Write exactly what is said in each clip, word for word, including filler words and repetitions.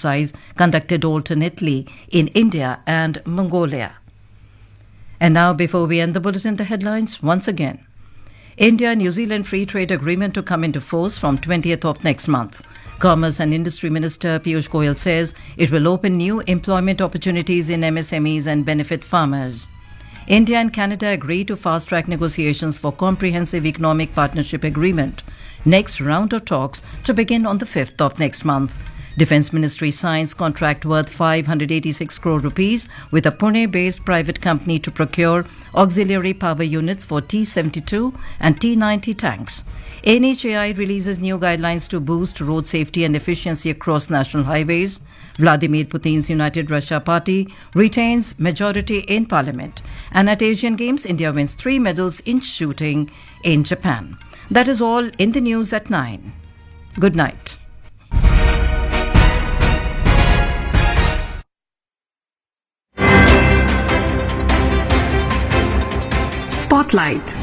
exercise conducted alternately in India and Mongolia. And now, before we end the bulletin, the headlines once again. India-New Zealand Free Trade Agreement to come into force from twentieth of next month. Commerce and Industry Minister Piyush Goyal says it will open new employment opportunities in M S M Es and benefit farmers. India and Canada agree to fast-track negotiations for Comprehensive Economic Partnership Agreement. Next round of talks to begin on the fifth of next month. Defence Ministry signs contract worth five hundred eighty-six crore rupees with a Pune-based private company to procure auxiliary power units for T seventy-two and T ninety tanks. N H A I releases new guidelines to boost road safety and efficiency across national highways. Vladimir Putin's United Russia Party retains majority in parliament. And at Asian Games, India wins three medals in shooting in Japan. That is all in the news at nine. Good night. Spotlight.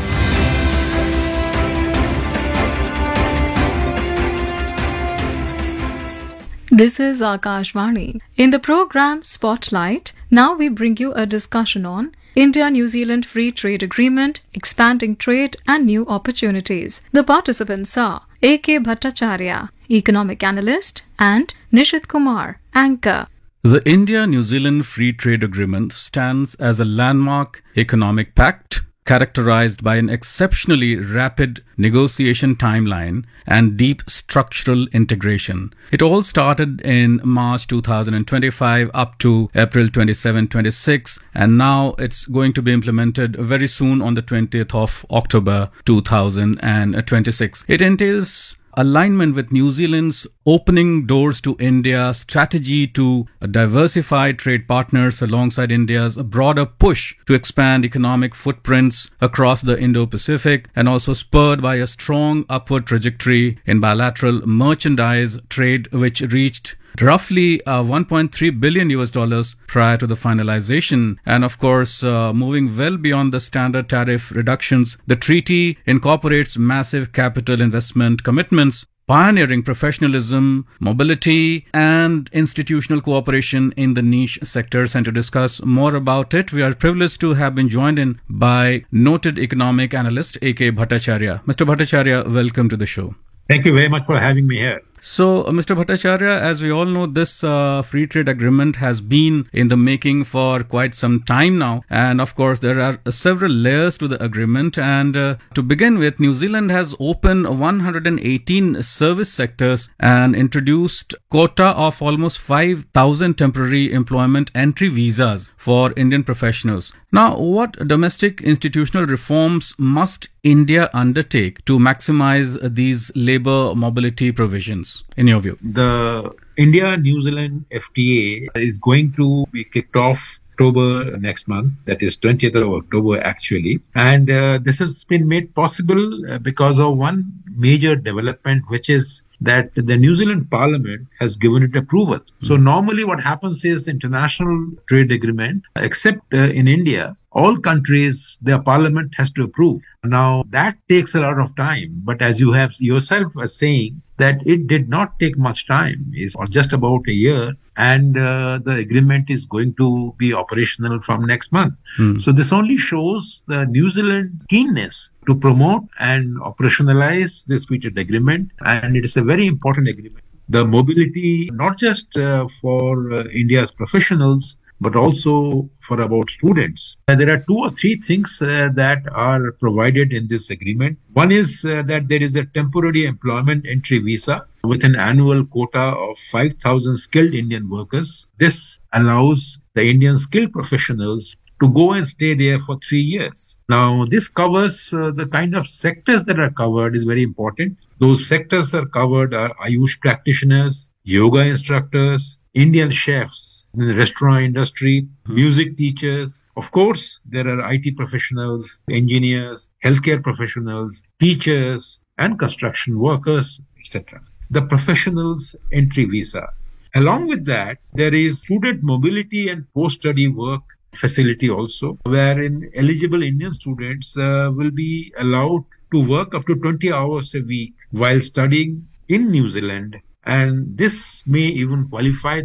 This is Akashvani. In the program Spotlight, now we bring you a discussion on India-New Zealand Free Trade Agreement, expanding trade and new opportunities. The participants are A K Bhattacharya, economic analyst, and Nishit Kumar, anchor. The India-New Zealand Free Trade Agreement stands as a landmark economic pact characterized by an exceptionally rapid negotiation timeline and deep structural integration. It all started in March two thousand twenty-five up to April twenty-seventh, twenty-sixth, and now it's going to be implemented very soon on the twentieth of October two thousand twenty-six. It entails alignment with New Zealand's opening doors to India strategy to diversify trade partners alongside India's broader push to expand economic footprints across the Indo-Pacific, and also spurred by a strong upward trajectory in bilateral merchandise trade, which reached roughly uh, one point three billion U S dollars prior to the finalization. And of course, uh, moving well beyond the standard tariff reductions, the treaty incorporates massive capital investment commitments, pioneering professionalism, mobility, and institutional cooperation in the niche sectors. And to discuss more about it, we are privileged to have been joined in by noted economic analyst A K Bhattacharya. Mister Bhattacharya, welcome to the show. Thank you very much for having me here. So, uh, Mister Bhattacharya, as we all know, this uh, free trade agreement has been in the making for quite some time now. And of course, there are uh, several layers to the agreement. And uh, to begin with, New Zealand has opened one hundred eighteen service sectors and introduced quota of almost five thousand temporary employment entry visas for Indian professionals. Now, what domestic institutional reforms must India undertake to maximize these labor mobility provisions, in your view? The India-New Zealand F T A is going to be kicked off October next month, that is twentieth of October actually. And uh, this has been made possible because of one major development, which is that the New Zealand Parliament has given it approval. Mm. So normally what happens is international trade agreement, except uh, in India, all countries, their parliament has to approve. Now that takes a lot of time. But as you have yourself was saying, that it did not take much time. It's just about a year. And uh, the agreement is going to be operational from next month. Mm. So this only shows the New Zealand keenness to promote and operationalize this free trade agreement. And it is a very important agreement. The mobility, not just uh, for uh, India's professionals, but also for about students. Uh, there are two or three things uh, that are provided in this agreement. One is uh, that there is a temporary employment entry visa with an annual quota of five thousand skilled Indian workers. This allows the Indian skilled professionals to go and stay there for three years. Now, this covers uh, the kind of sectors that are covered is very important. Those sectors are covered are Ayush practitioners, yoga instructors, Indian chefs, in the restaurant industry, music teachers. Of course, there are I T professionals, engineers, healthcare professionals, teachers, and construction workers, et cetera. The professionals entry visa. Along with that, there is student mobility and post-study work facility also, wherein eligible Indian students uh, will be allowed to work up to twenty hours a week while studying in New Zealand. And this may even qualify